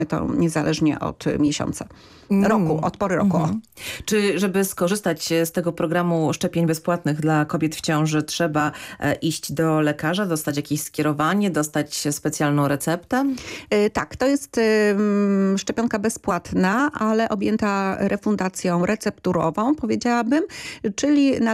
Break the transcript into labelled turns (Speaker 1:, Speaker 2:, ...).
Speaker 1: to niezależnie od miesiąca. Roku, od pory roku.
Speaker 2: Czy żeby skorzystać z tego programu szczepień bezpłatnych dla kobiet w ciąży trzeba iść do lekarza, dostać jakieś skierowanie, dostać specjalną receptę?
Speaker 1: Tak, to jest szczepionka bezpłatna, ale objęta refundacją recepturową, powiedziałabym, czyli